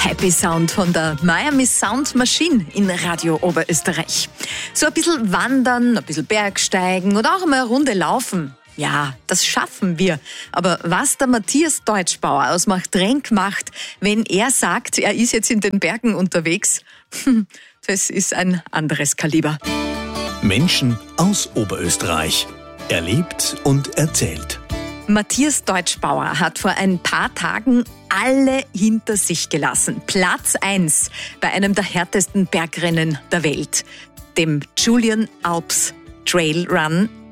Happy Sound von der Miami Sound Machine in Radio Oberösterreich. So ein bisschen wandern, ein bisschen Bergsteigen oder auch mal eine Runde laufen. Ja, das schaffen wir. Aber was der Matthias Deutschbauer aus Machtrenk macht, wenn er sagt, er ist jetzt in den Bergen unterwegs, das ist ein anderes Kaliber. Menschen aus Oberösterreich. Erlebt und erzählt. Matthias Deutschbauer hat vor ein paar Tagen alle hinter sich gelassen. Platz 1 bei einem der härtesten Bergrennen der Welt, dem Julian Alps Trail Run